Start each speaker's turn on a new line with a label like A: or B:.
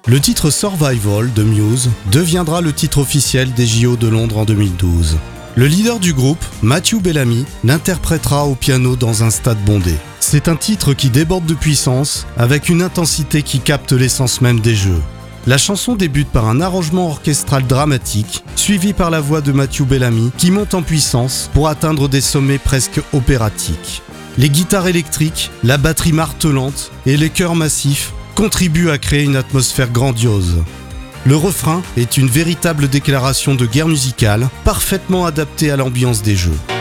A: Le titre Survival de Muse deviendra le titre officiel des JO de Londres en 2012. Le leader du groupe, Matthew Bellamy, l'interprétera au piano dans un stade bondé. C'est un titre qui déborde de puissance, avec une intensité qui capte l'essence même des jeux. La chanson débute par un arrangement orchestral dramatique, suivi par la voix de Matthew Bellamy qui monte en puissance pour atteindre des sommets presque opératiques. Les guitares électriques, la batterie martelante et les chœurs massifs contribuent à créer une atmosphère grandiose. Le refrain est une véritable déclaration de guerre musicale, parfaitement adaptée à l'ambiance des jeux.